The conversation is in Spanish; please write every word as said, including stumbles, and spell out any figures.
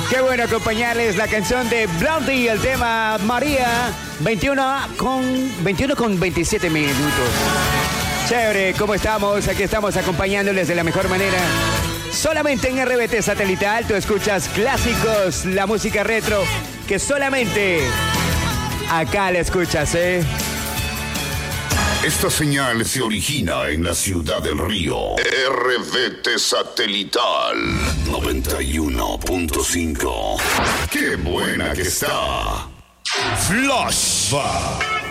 Qué bueno acompañarles la canción de Blondie, el tema María, veintiuno con, veintiuno con veintisiete minutos. Chévere, ¿cómo estamos? Aquí estamos acompañándoles de la mejor manera. Solamente en R B T Satelital tú escuchas clásicos, la música retro, que solamente acá la escuchas, ¿eh? Esta señal se origina en la ciudad del Río. R B T Satelital noventa y uno punto cinco. ¡Qué buena que está! Flashback.